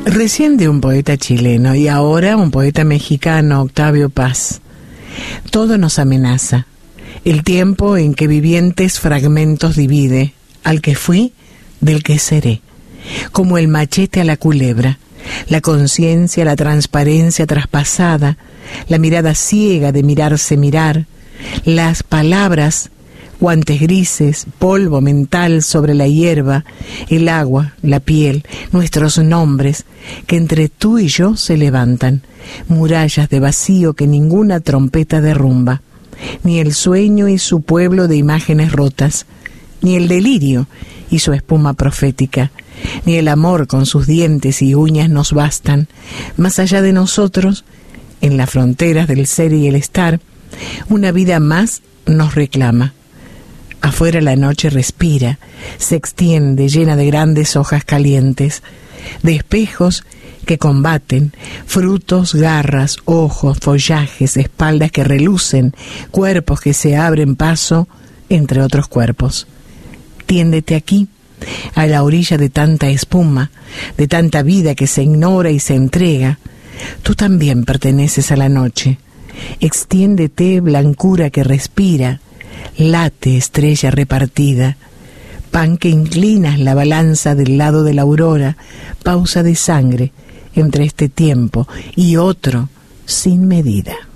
Recién de un poeta chileno y ahora un poeta mexicano, Octavio Paz. Todo nos amenaza. El tiempo en que vivientes fragmentos divide, al que fui, del que seré. Como el machete a la culebra, la conciencia, la transparencia traspasada, la mirada ciega de mirarse mirar, las palabras, guantes grises, polvo mental sobre la hierba, el agua, la piel, nuestros nombres, que entre tú y yo se levantan, murallas de vacío que ninguna trompeta derrumba, ni el sueño y su pueblo de imágenes rotas, ni el delirio y su espuma profética, ni el amor con sus dientes y uñas nos bastan. Más allá de nosotros, en las fronteras del ser y el estar, una vida más nos reclama. Afuera la noche respira, se extiende llena de grandes hojas calientes, de espejos que combaten, frutos, garras, ojos, follajes, espaldas que relucen, cuerpos que se abren paso entre otros cuerpos. Tiéndete aquí, a la orilla de tanta espuma, de tanta vida que se ignora y se entrega. Tú también perteneces a la noche. Extiéndete, blancura que respira, late, estrella repartida, pan que inclinas la balanza del lado de la aurora, pausa de sangre entre este tiempo y otro sin medida.